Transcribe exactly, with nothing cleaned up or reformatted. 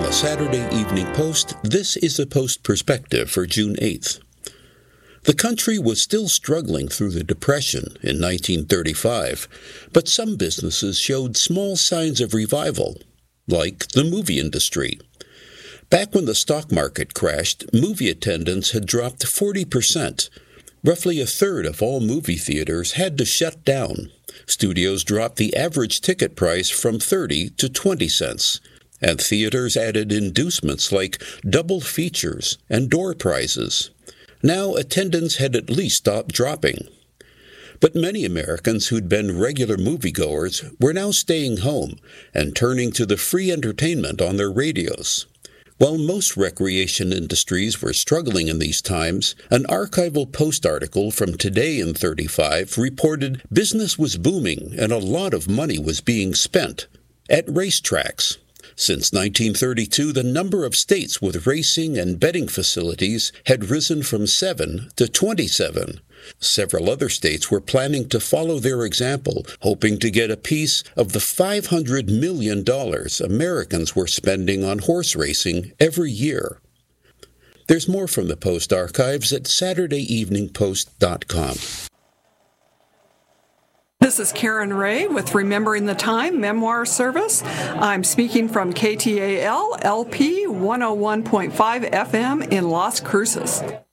the Saturday Evening Post, this is the Post Perspective for June eighth. The country was still struggling through the Depression in nineteen thirty-five, but some businesses showed small signs of revival, like the movie industry. Back when the stock market crashed, movie attendance had dropped forty percent. Roughly a third of all movie theaters had to shut down. Studios dropped the average ticket price from thirty to twenty cents, and theaters added inducements like double features and door prizes. Now attendance had at least stopped dropping. But many Americans who'd been regular moviegoers were now staying home and turning to the free entertainment on their radios. While most recreation industries were struggling in these times, an archival Post article from Today in thirty-five reported business was booming and a lot of money was being spent at racetracks. Since nineteen thirty-two, the number of states with racing and betting facilities had risen from seven to twenty-seven. Several other states were planning to follow their example, hoping to get a piece of the five hundred million dollars Americans were spending on horse racing every year. There's more from the Post archives at saturday evening post dot com. This is Karen Ray with Remembering the Time Memoir Service. I'm speaking from K T A L L P one oh one point five F M in Las Cruces.